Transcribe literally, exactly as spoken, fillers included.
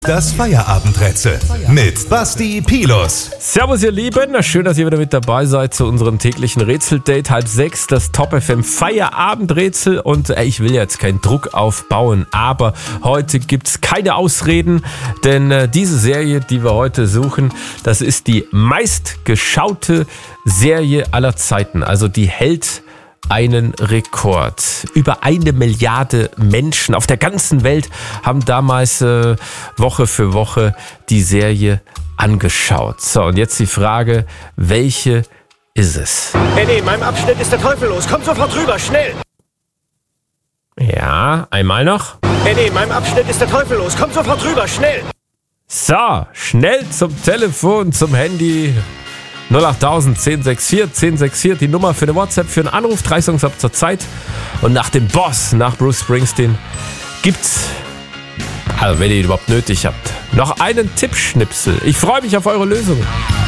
Das Feierabendrätsel mit Basti Pilus. Servus ihr Lieben, schön, dass ihr wieder mit dabei seid zu unserem täglichen Rätseldate. Halb sechs, das Top F M Feierabendrätsel. Und äh, ich will jetzt keinen Druck aufbauen, aber heute gibt's keine Ausreden, denn äh, diese Serie, die wir heute suchen, das ist die meistgeschaute Serie aller Zeiten. Also die hält einen Rekord. Über eine Milliarde Menschen auf der ganzen Welt haben damals äh, Woche für Woche die Serie angeschaut. So, und jetzt die Frage, welche ist es? Eddie, in meinem Abschnitt ist der Teufel los. Komm sofort rüber, schnell! Ja, einmal noch. Eddie, in meinem Abschnitt ist der Teufel los. Komm sofort rüber, schnell! So, schnell zum Telefon, zum Handy. null acht tausend, zehn sechs vier, zehn sechs vier, die Nummer für eine WhatsApp, für einen Anruf, drei Songs ab zur Zeit. Und nach dem Boss, nach Bruce Springsteen, gibt's, also wenn ihr ihn überhaupt nötig habt, noch einen Tippschnipsel. Ich freue mich auf eure Lösungen.